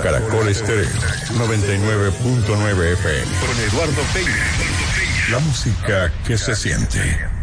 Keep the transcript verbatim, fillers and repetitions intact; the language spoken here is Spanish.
Caracol Estéreo noventa y nueve punto nueve F M. Con Eduardo Peña. La música que se siente.